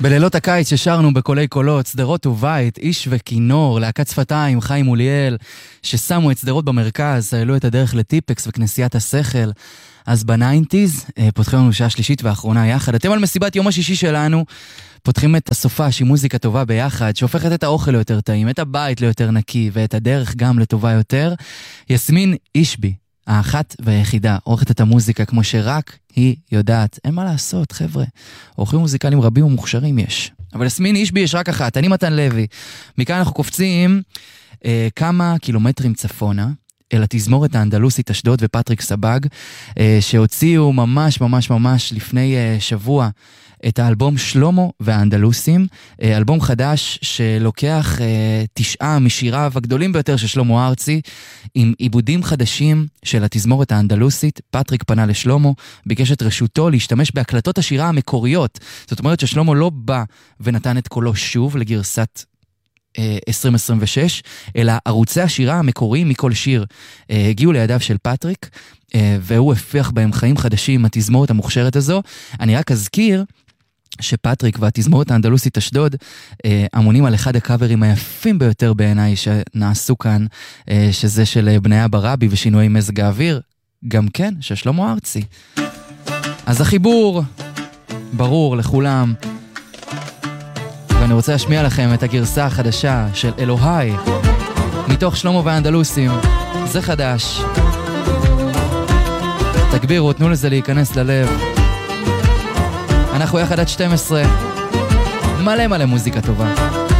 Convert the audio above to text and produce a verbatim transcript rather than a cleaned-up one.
בלילות הקיץ ששרנו בקולי קולות, סדרות ובית, איש וכינור, להקת שפתיים, חיים מוליאל, ששמו את סדרות במרכז, העלו את הדרך לטיפקס וכנסיית השכל. אז בניינטיז, פותחים לנו שעה שלישית ואחרונה יחד. אתם על מסיבת יום השישי שלנו, פותחים את הסופה שהיא מוזיקה טובה ביחד, שהופכת את האוכל ליותר טעים, את הבית ליותר נקי, ואת הדרך גם לטובה יותר. יסמין אישבי, האחת והיחידה, עורכת את המוזיקה כמו שרק היא יודעת. אין מה לעשות, חבר'ה. עורכים מוזיקליים רבים ומוכשרים יש. אבל יסמין אישבי יש רק אחת, אני מתן לוי. מכאן אנחנו קופצים אה, כמה קילומטרים צפונה, אל התזמורת האנדלוסית אשדוד ופטריק סבג, אה, שהוציאו ממש ממש ממש לפני אה, שבוע, את האלבום שלומו והאנדלוסים, אלבום חדש שלוקח אה, תשעה משיריו הגדולים ביותר של שלמה ארצי, עם עיבודים חדשים של התזמורת האנדלוסית. פטריק פנה לשלומו, ביקש את רשותו להשתמש בהקלטות השירה המקוריות. זאת אומרת ששלומו לא בא ונתן את קולו שוב לגרסת אה, עשרים עשרים ושש, אלא ערוצי השירה המקוריים מכל שיר אה, הגיעו לידיו של פטריק, אה, והוא הפיח בהם חיים חדשים עם התזמורת המוכשרת הזו. אני רק אזכיר שפטריק והתזמורת האנדלוסית אשדוד אה, אמונים על אחד הקאברים היפים ביותר בעיניי שנעשו כאן, אה, שזה של בניה ברבי ושינוי מזג האוויר, גם כן, של שלמה ארצי. אז החיבור ברור לכולם, ואני רוצה להשמיע לכם את הגרסה החדשה של אלוהי, מתוך שלמה והאנדלוסים. זה חדש. תגבירו, תנו לזה להיכנס ללב. אנחנו יחד עד שתים עשרה, מלא מלא מוזיקה טובה.